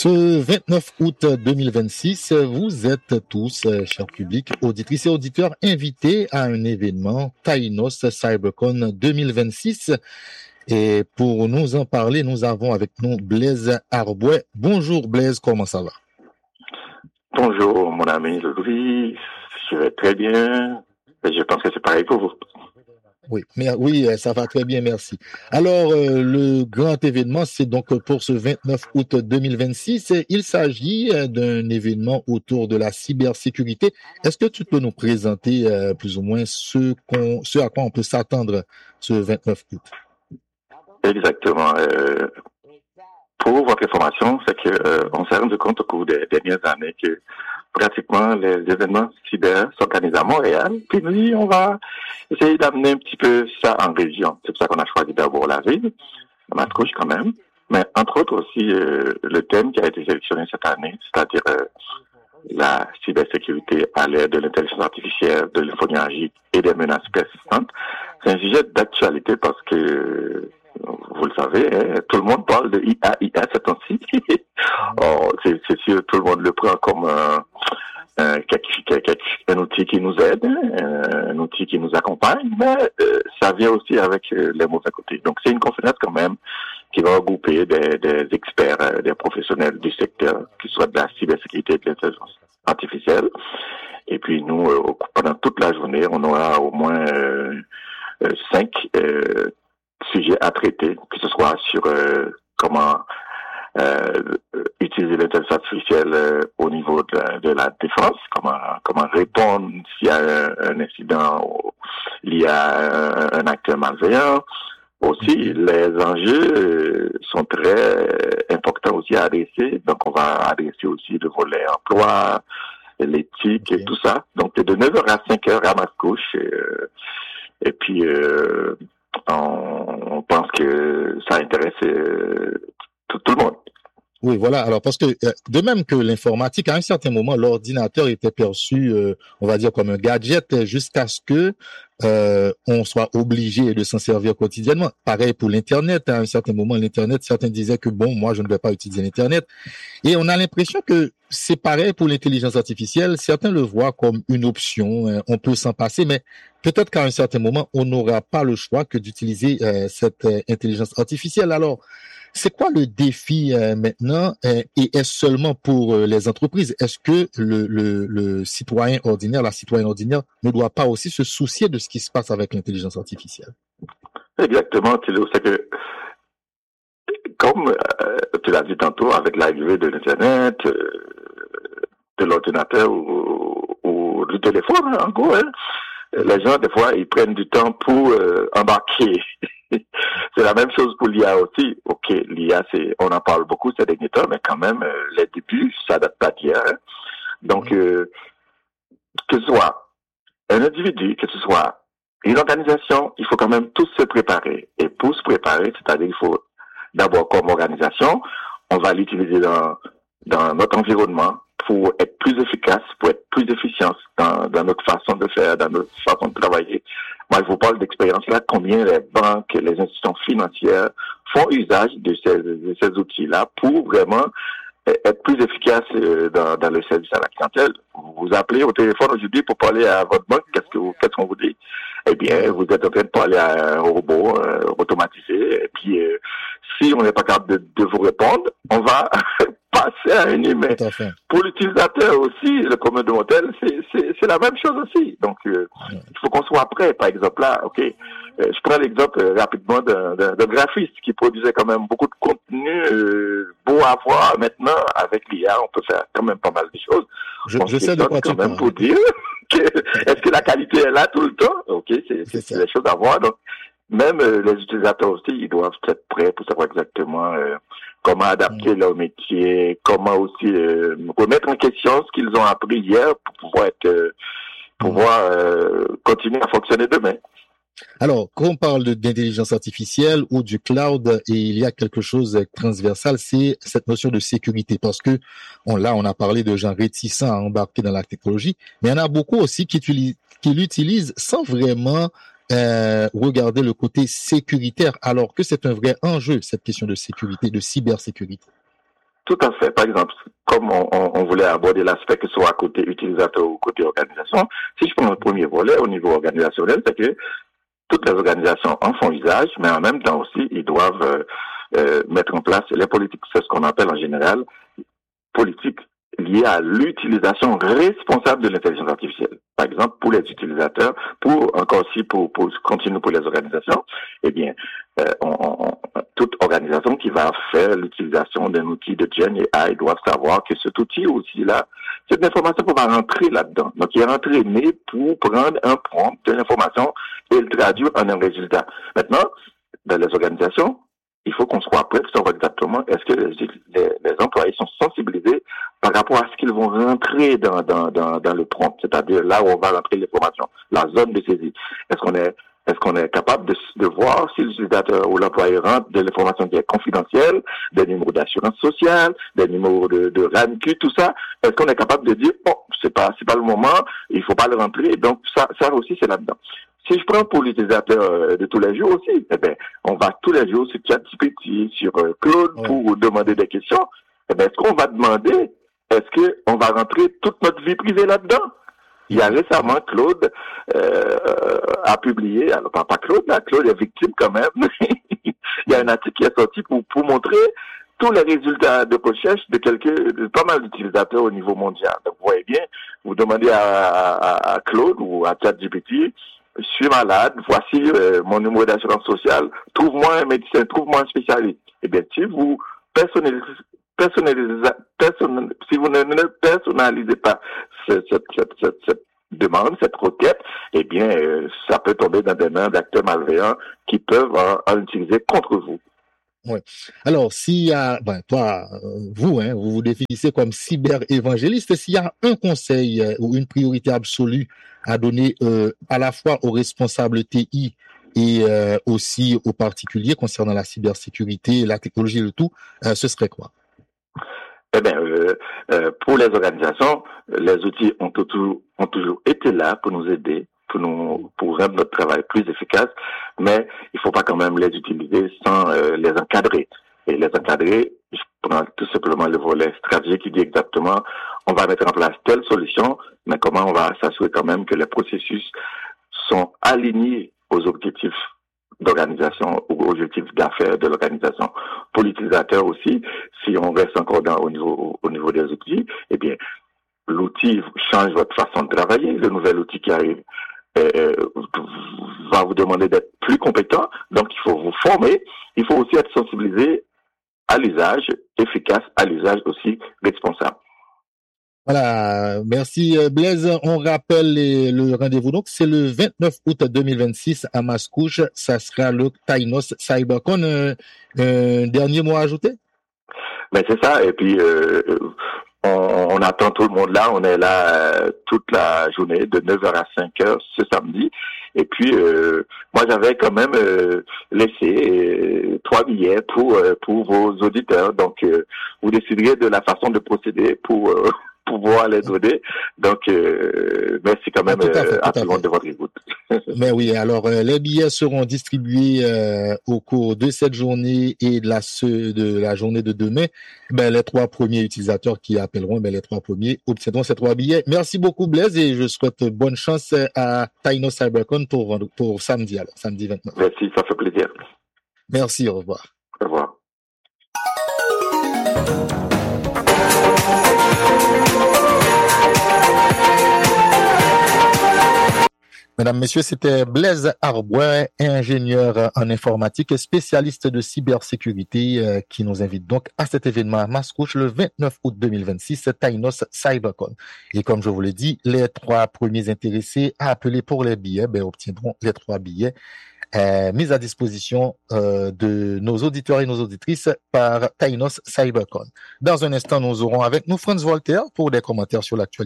Ce 29 août 2026, vous êtes tous, cher public, auditrices et auditeurs, invités à un événement Taïnos CyberCon 2026. Et pour nous en parler, nous avons avec nous Blaise Arbouet. Bonjour Blaise, comment ça va? Bonjour mon ami Louis, je vais très bien. Je pense que c'est pareil pour vous. Oui, ça va très bien, merci. Alors, le grand événement, c'est donc pour ce 29 août 2026. Il s'agit d'un événement autour de la cybersécurité. Est-ce que tu peux nous présenter plus ou moins ce à quoi on peut s'attendre ce 29 août? Exactement. Pour votre information, c'est que on s'est rendu compte au cours des dernières années que pratiquement les événements cyber s'organisent à Montréal. Puis nous, on va essayer d'amener un petit peu ça en région. C'est pour ça qu'on a choisi d'abord la ville, la Mascouche quand même. Mais entre autres aussi le thème qui a été sélectionné cette année, c'est-à-dire la cybersécurité à l'ère de l'intelligence artificielle, de l'infonuagique et des menaces persistantes. C'est un sujet d'actualité parce que vous le savez, hein, tout le monde parle de IA ces temps-ci. C'est sûr, tout le monde le prend comme un outil qui nous aide, un outil qui nous accompagne, mais ça vient aussi avec les mauvais côtés. Donc c'est une conférence quand même qui va regrouper des experts, des professionnels du secteur, qui soient de la cybersécurité et de l'intelligence artificielle. Et puis nous, pendant toute la journée, on aura au moins 5 sujets à traiter, que ce soit sur comment utiliser l'intelligence artificielle au niveau de la défense, comment répondre s'il y a un incident lié à un acteur malveillant. Aussi, les enjeux sont très importants aussi à adresser. Donc, on va adresser aussi le volet emploi, l'éthique et tout ça. Donc, de 9h à 5h à Mascouche. Et puis, on pense que ça intéresse tout le monde. Oui, voilà. Alors, parce que de même que l'informatique, à un certain moment, l'ordinateur était perçu, on va dire, comme un gadget jusqu'à ce que on soit obligé de s'en servir quotidiennement. Pareil pour l'Internet. À un certain moment, l'Internet, certains disaient que bon, moi, je ne vais pas utiliser l'Internet. Et on a l'impression que c'est pareil pour l'intelligence artificielle. Certains le voient comme une option. On peut s'en passer, mais peut-être qu'à un certain moment, on n'aura pas le choix que d'utiliser cette intelligence artificielle. Alors, c'est quoi le défi maintenant et est-ce seulement pour les entreprises? Est-ce que le citoyen ordinaire, la citoyenne ordinaire ne doit pas aussi se soucier de ce qui se passe avec l'intelligence artificielle? Exactement, Thilo. C'est que, comme tu l'as dit tantôt, avec l'arrivée de l'Internet, de l'ordinateur ou du téléphone, en gros, hein, les gens, des fois, ils prennent du temps pour embarquer. C'est la même chose pour l'IA aussi. Ok, l'IA, on en parle beaucoup ces derniers temps, mais quand même, les débuts, ça date pas d'hier. Hein. Donc, que ce soit un individu, que ce soit une organisation, il faut quand même tous se préparer. Et pour se préparer, c'est-à-dire il faut d'abord comme organisation, on va l'utiliser dans notre environnement pour être plus efficace, pour être plus efficient dans notre façon de faire, dans notre façon de travailler. Moi, je vous parle d'expérience là, combien les banques, les institutions financières font usage de ces outils-là pour vraiment être plus efficace dans le service à la clientèle. Vous appelez au téléphone aujourd'hui pour parler à votre banque, qu'est-ce qu'on vous dit? Eh bien, vous êtes en train de parler à un robot automatisé, et puis si on n'est pas capable de vous répondre, on va passer à un humain. Pour l'utilisateur aussi, le commun de mortel, c'est la même chose aussi. Donc, il faut qu'on soit prêt. Par exemple, là, ok, je prends l'exemple rapidement d'un graphiste qui produisait quand même beaucoup de contenu beau à voir. Maintenant, avec l'IA, on peut faire quand même pas mal de choses. Je sais de quoi tu parles. Pour dire est-ce que la qualité est là tout le temps? Ok, c'est les choses à voir. Donc, même les utilisateurs aussi, ils doivent être prêts pour savoir exactement comment adapter leur métier, comment aussi remettre en question ce qu'ils ont appris hier pour pouvoir continuer à fonctionner demain. Alors, quand on parle d'intelligence artificielle ou du cloud, et il y a quelque chose de transversal, c'est cette notion de sécurité, parce que on a parlé de gens réticents à embarquer dans la technologie, mais il y en a beaucoup aussi qui l'utilisent sans vraiment regarder le côté sécuritaire, alors que c'est un vrai enjeu, cette question de sécurité, de cybersécurité. Tout à fait. Par exemple, comme on voulait aborder l'aspect que ce soit côté utilisateur ou côté organisation, si je prends le premier volet au niveau organisationnel, c'est que toutes les organisations en font usage, mais en même temps aussi, ils doivent mettre en place les politiques. C'est ce qu'on appelle en général politiques liées à l'utilisation responsable de l'intelligence artificielle. Par exemple, pour les utilisateurs, pour continuer pour les organisations, eh bien, toute organisation qui va faire l'utilisation d'un outil de Gen AI doit savoir que cet outil aussi-là, c'est une information qu'on va rentrer là-dedans. Donc, il est entraîné pour prendre un prompt de l'information et le traduire en un résultat. Maintenant, dans les organisations, il faut qu'on soit prêt pour savoir exactement est-ce que les employés sont sensibilisés par rapport à ce qu'ils vont rentrer dans le prompt, c'est-à-dire là où on va rentrer l'information, la zone de saisie. Est-ce qu'on est capable de voir si l'utilisateur ou l'employé rentre de l'information qui est confidentielle, des numéros d'assurance sociale, des numéros de RAMQ, tout ça? Est-ce qu'on est capable de dire, bon, c'est pas le moment, il faut pas le rentrer, donc ça aussi c'est là-dedans. Si je prends pour l'utilisateur de tous les jours aussi, eh ben, on va tous les jours sur ChatGPT, sur Claude pour demander des questions. Eh ben, est-ce qu'on va demander, est-ce qu'on va rentrer toute notre vie privée là-dedans? Il y a récemment, Claude a publié, alors pas Claude, là, Claude est victime quand même. Il y a un article qui est sorti pour montrer tous les résultats de recherche de pas mal d'utilisateurs au niveau mondial. Donc, vous voyez bien, vous demandez à Claude ou à ChatGPT, je suis malade, voici mon numéro d'assurance sociale, trouve-moi un médecin, trouve-moi un spécialiste. Eh bien, si vous si vous ne personnalisez pas cette demande, cette requête, eh bien, ça peut tomber dans des mains d'acteurs malveillants qui peuvent en utiliser contre vous. Ouais. Alors, s'il y a, toi, vous vous définissez comme cyber-évangéliste. S'il y a un conseil ou une priorité absolue à donner à la fois aux responsables TI et aussi aux particuliers concernant la cybersécurité, la technologie et le tout, ce serait quoi? Eh bien, pour les organisations, les outils ont toujours été là pour nous aider, pour rendre notre travail plus efficace, mais il faut pas quand même les utiliser sans les encadrer. Et les encadrer, je prends tout simplement le volet stratégique qui dit exactement, on va mettre en place telle solution, mais comment on va s'assurer quand même que les processus sont alignés aux objectifs d'organisation ou aux objectifs d'affaires de l'organisation. Pour l'utilisateur aussi, si on reste encore au niveau des outils, eh bien, l'outil change votre façon de travailler. Le nouvel outil qui arrive va vous demander d'être plus compétent. Donc, il faut vous former. Il faut aussi être sensibilisé à l'usage efficace, à l'usage aussi responsable. Voilà, merci Blaise. On rappelle le rendez-vous. Donc, c'est le 29 août 2026 à Mascouche. Ça sera le Tainos CyberCon. Un dernier mot à ajouter? Ben, c'est ça. Et puis, on attend tout le monde là. On est là toute la journée de 9h à 5h ce samedi. Et puis, moi, j'avais quand même laissé 3 billets pour vos auditeurs. Donc, vous déciderez de la façon de procéder pour pouvoir les donner. Donc, merci quand même à tout le monde de votre écoute. Mais oui, alors les billets seront distribués au cours de cette journée et de la journée de demain. Ben, les 3 premiers utilisateurs qui appelleront, les 3 premiers obtiendront ces 3 billets. Merci beaucoup Blaise et je souhaite bonne chance à Tainos CyberCon pour samedi 29. Merci, ça fait plaisir. Merci, au revoir. Au revoir. Mesdames, Messieurs, c'était Blaise Arbois, ingénieur en informatique et spécialiste de cybersécurité qui nous invite donc à cet événement à Mascouche le 29 août 2026, Tainos CyberCon. Et comme je vous l'ai dit, les 3 premiers intéressés à appeler pour les billets obtiendront les 3 billets mis à disposition de nos auditeurs et nos auditrices par Tainos CyberCon. Dans un instant, nous aurons avec nous Franz Voltaire pour des commentaires sur l'actualité.